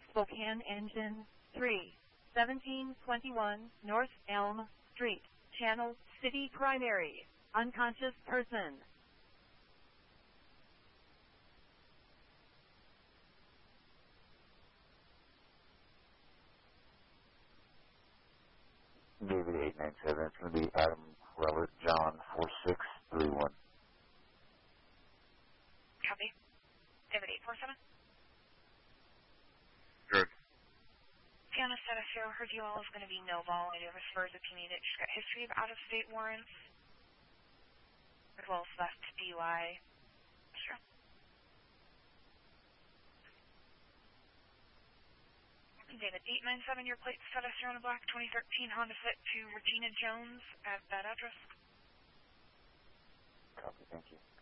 Spokane Engine 3, 1721 North Elm Street, Channel City Primary, unconscious person. David 897, it's going to be Adam Robert John 4631. Copy. David 847. Good. Fiona Status Zero, her DOL is going to be no vol. I do have a spurs if you need it. She's got history of out-of-state warrants, as well as theft, DUI. Sure. David 897, your plate Status Zero on a black 2013 Honda Fit to Regina Jones at that address. Copy, thank you.